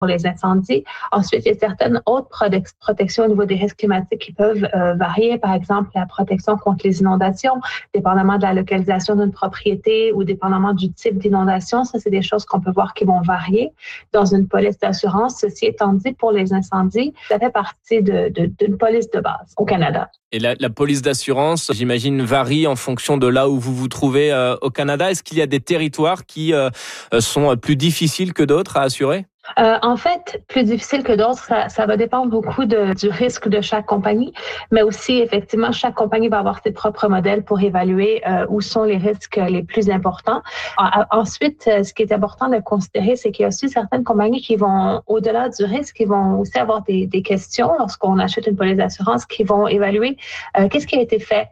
pour les incendies. Ensuite, il y a certaines autres protections au niveau des risques climatiques qui peuvent varier. Par exemple, la protection contre les inondations, dépendamment de la localisation d'une propriété ou dépendamment du type d'inondation. Ça, c'est des choses qu'on peut voir qui vont varier dans une police d'assurance. Ceci étant dit, pour les incendies, ça fait partie d'une police de base au Canada. Et la police d'assurance, j'imagine, varie en fonction de là où vous vous trouvez au Canada. Est-ce qu'il y a des territoires qui sont plus difficiles que d'autres à assurer? En fait, plus difficile que d'autres, ça va dépendre beaucoup du risque de chaque compagnie, mais aussi, effectivement, chaque compagnie va avoir ses propres modèles pour évaluer où sont les risques les plus importants. Ensuite, ce qui est important de considérer, c'est qu'il y a aussi certaines compagnies qui vont, au-delà du risque, qui vont aussi avoir des questions lorsqu'on achète une police d'assurance, qui vont évaluer qu'est-ce qui a été fait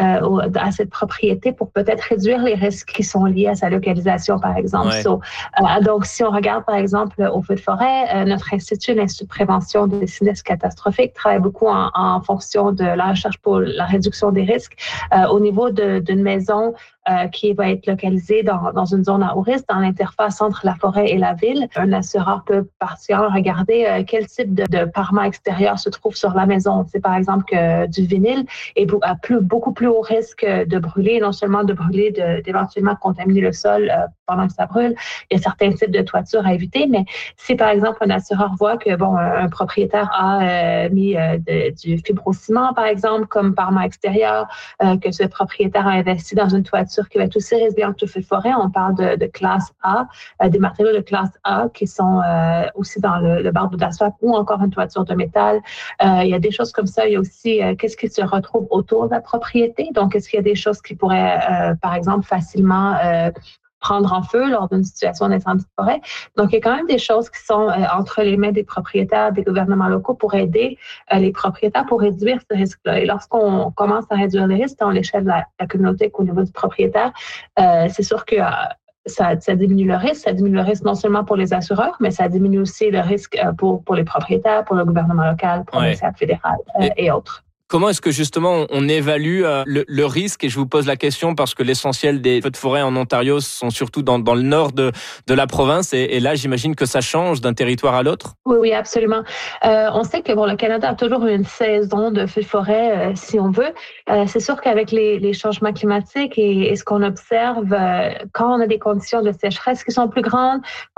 à cette propriété pour peut-être réduire les risques qui sont liés à sa localisation, par exemple. Ouais. Donc, si on regarde, par exemple, au feu de forêt, notre institut, l'Institut de prévention des sinistres catastrophiques, travaille beaucoup en fonction de la recherche pour la réduction des risques au niveau d'une maison qui va être localisée dans une zone à haut risque, dans l'interface entre la forêt et la ville. Un assureur peut particulièrement regarder quel type de parement extérieur se trouve sur la maison. C'est par exemple que du vinyle est beaucoup plus haut risque de brûler, non seulement de brûler, d'éventuellement contaminer le sol pendant que ça brûle. Il y a certains types de toitures à éviter, mais si par exemple un assureur voit que un propriétaire a mis du fibrociment, par exemple, comme parement extérieur, que ce propriétaire a investi dans une toiture qui va être aussi résiliente que le feu de forêt. On parle de classe A, des matériaux de classe A qui sont aussi dans le bardeau d'asphalte ou encore une toiture de métal. Il y a des choses comme ça. Il y a aussi qu'est-ce qui se retrouve autour de la propriété. Donc, est-ce qu'il y a des choses qui pourraient, par exemple, facilement prendre en feu lors d'une situation d'incendie de forêt. Donc, il y a quand même des choses qui sont entre les mains des propriétaires, des gouvernements locaux pour aider les propriétaires pour réduire ce risque-là. Et lorsqu'on commence à réduire les risques, dans l'échelle de la communauté qu'au niveau du propriétaire, c'est sûr que ça diminue le risque. Ça diminue le risque non seulement pour les assureurs, mais ça diminue aussi le risque pour les propriétaires, pour le gouvernement local, provincial, fédéral et autres. Comment est-ce que justement on évalue le risque? Et je vous pose la question parce que l'essentiel des feux de forêt en Ontario sont surtout dans le nord de la province. Et là, j'imagine que ça change d'un territoire à l'autre. Oui, absolument. On sait que le Canada a toujours eu une saison de feux de forêt, si on veut. C'est sûr qu'avec les changements climatiques et ce qu'on observe, quand on a des conditions de sécheresse qui sont plus grandes,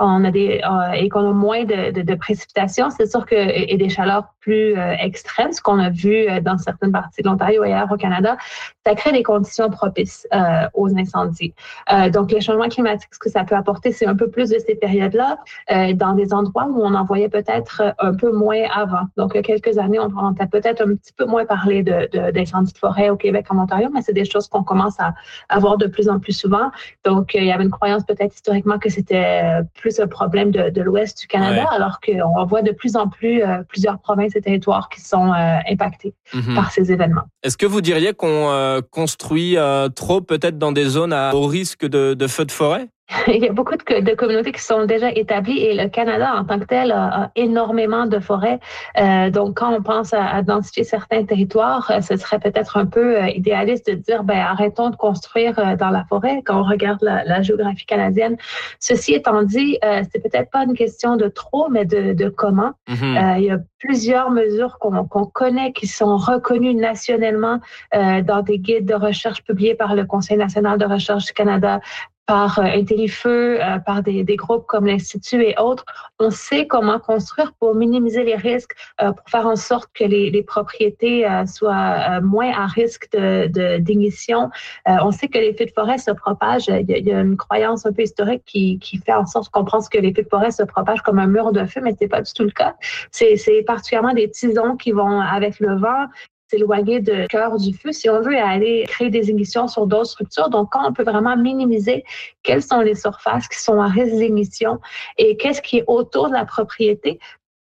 et qu'on a moins de précipitations, c'est sûr que et des chaleurs plus extrêmes, ce qu'on a vu dans certaines parties de l'Ontario et ailleurs au Canada, ça crée des conditions propices aux incendies. Donc, les changements climatiques, ce que ça peut apporter, c'est un peu plus de ces périodes-là dans des endroits où on en voyait peut-être un peu moins avant. Donc, il y a quelques années, on a peut-être un petit peu moins parlé d'incendies de forêt au Québec, en Ontario, mais c'est des choses qu'on commence à voir de plus en plus souvent. Donc, il y avait une croyance peut-être historiquement que c'était plus un problème de l'ouest du Canada, alors qu'on voit de plus en plus plusieurs provinces et territoires qui sont impactés par ces événements. Est-ce que vous diriez qu'on construit trop peut-être dans des zones à haut risque de feux de forêt? Il y a beaucoup de communautés qui sont déjà établies et le Canada en tant que tel a énormément de forêts. Donc, quand on pense à identifier certains territoires, ce serait peut-être un peu idéaliste de dire, arrêtons de construire dans la forêt quand on regarde la géographie canadienne. Ceci étant dit, c'est peut-être pas une question de trop, mais de comment. Il y a plusieurs mesures qu'on connaît qui sont reconnues nationalement dans des guides de recherche publiés par le Conseil national de recherche du Canada, par Intellifeu, par des groupes comme l'Institut et autres. On sait comment construire pour minimiser les risques, pour faire en sorte que les propriétés soient moins à risque d'ignition. On sait que les feux de forêt se propagent. Il y a une croyance un peu historique qui fait en sorte qu'on pense que les feux de forêt se propagent comme un mur de feu, mais c'est pas du tout le cas. C'est particulièrement des tisons qui vont avec le vent s'éloigner du cœur du feu, si on veut, aller créer des ignitions sur d'autres structures. Donc, quand on peut vraiment minimiser quelles sont les surfaces qui sont à risque d'ignition et qu'est-ce qui est autour de la propriété.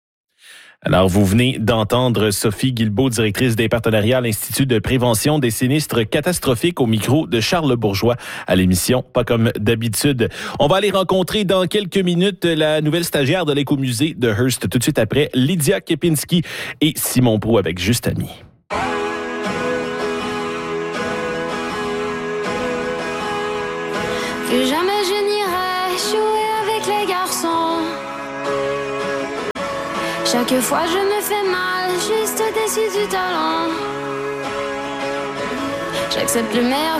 Alors, vous venez d'entendre Sophie Guilbeault, directrice des partenariats à l'Institut de prévention des sinistres catastrophiques au micro de Charles Bourgeois à l'émission Pas comme d'habitude. On va aller rencontrer dans quelques minutes la nouvelle stagiaire de l'écomusée de Hearst. Tout de suite après, Lydia Kepinski et Simon Prou avec Juste Ami. Plus jamais Chaque fois je me fais mal, juste déçu du talent. J'accepte le meilleur